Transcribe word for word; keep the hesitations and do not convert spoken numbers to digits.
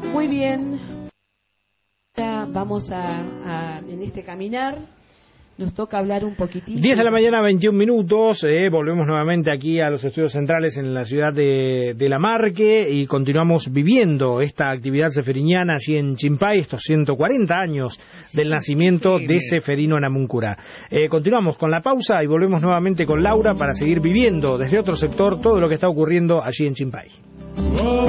Muy bien. Ya vamos a, a en este caminar. Nos toca hablar un poquitito. diez de la mañana, veintiún minutos. Eh, volvemos nuevamente aquí a los estudios centrales en la ciudad de, de Lamarque y continuamos viviendo esta actividad seferiñana allí en Chimpay, estos ciento cuarenta años del nacimiento sí, de Seferino Namuncurá. Eh, continuamos con la pausa y volvemos nuevamente con Laura para seguir viviendo desde otro sector todo lo que está ocurriendo allí en Chimpay.